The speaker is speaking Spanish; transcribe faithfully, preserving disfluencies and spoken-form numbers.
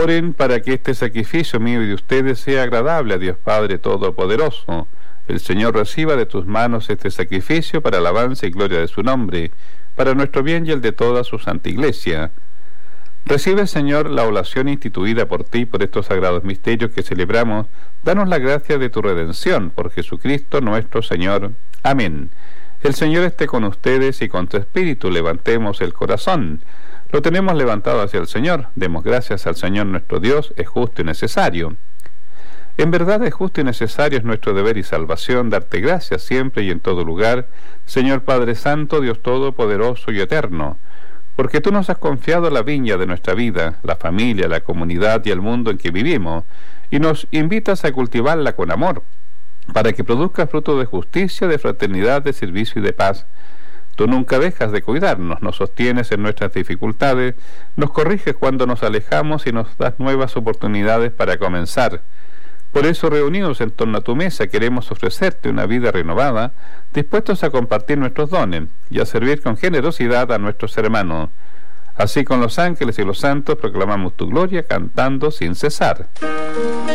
Oren para que este sacrificio mío y de ustedes sea agradable a Dios Padre Todopoderoso. El Señor reciba de tus manos este sacrificio para alabanza y gloria de su nombre, para nuestro bien y el de toda su santa Iglesia. Recibe, Señor, la oración instituida por ti por estos sagrados misterios que celebramos. Danos la gracia de tu redención, por Jesucristo nuestro Señor. Amén. El Señor esté con ustedes y con tu espíritu. Levantemos el corazón. Lo tenemos levantado hacia el Señor. Demos gracias al Señor nuestro Dios. Es justo y necesario. En verdad es justo y necesario, es nuestro deber y salvación, darte gracias siempre y en todo lugar, Señor Padre Santo, Dios Todopoderoso y Eterno, porque tú nos has confiado la viña de nuestra vida, la familia, la comunidad y el mundo en que vivimos, y nos invitas a cultivarla con amor, para que produzca fruto de justicia, de fraternidad, de servicio y de paz. Tú nunca dejas de cuidarnos, nos sostienes en nuestras dificultades, nos corriges cuando nos alejamos y nos das nuevas oportunidades para comenzar. Por eso, reunidos en torno a tu mesa, queremos ofrecerte una vida renovada, dispuestos a compartir nuestros dones y a servir con generosidad a nuestros hermanos. Así, con los ángeles y los santos proclamamos tu gloria cantando sin cesar.